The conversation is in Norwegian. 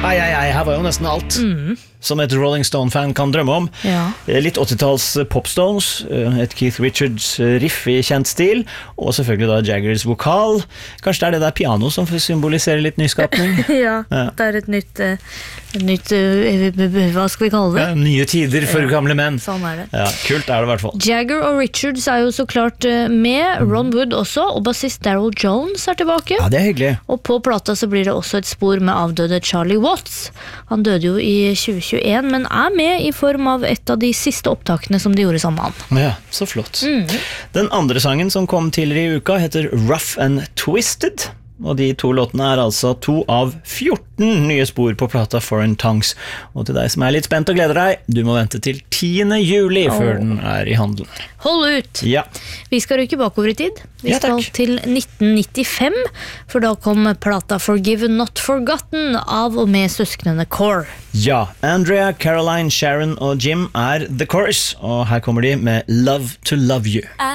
Her var jo nesten alt som et Rolling Stone-fan kan drømme om. Ja. Litt 80-talls popstones, et Keith Richards riff I kjent stil, og selvfølgelig da Jaggers vokal. Kanskje det det der piano som symboliserer litt nyskapning? Ja, det et nytt hva skal vi kalle det? Nye tider for gamle menn. Sånn det. Ja, kult det I hvert fall. Jagger og Richards jo så klart med, Ron Wood også, og bassist Daryl Jones tilbake. Ja, det hyggelig. Og på plata så blir det også et spor med avdøde Charlie Watts. Han døde jo I 2021, men med I form av et av de siste opptakene som de gjorde sammen. Ja, så flott. Den andre sangen som kom tidligere I uka heter Rough and Twisted, og de to låtene altså 2 av 14 nye spor på plata Foreign Tongues. Og til deg som litt spent og gleder deg, du må vente til 10. juli før den I handelen. Hold ut! Ja. Vi skal rykke bakover I tid. Vi skal til 1995, for da kom plata Forgiven Not Forgotten av og med søsknene Core. Ja, Andrea, Caroline, Sharon og Jim The Chorus, og her kommer de med Love to Love You.